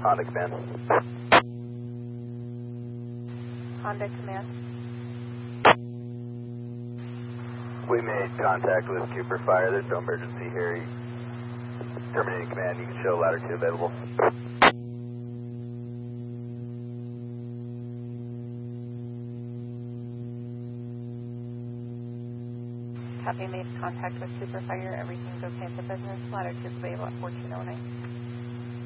Honda Command. Honda Command. We made contact with Cooper Fire. There's no emergency here. Terminating command. You can show ladder 2 available. Copy, made contact with Cooper Fire. Everything's okay at the business. Ladder 2 is available at 1409.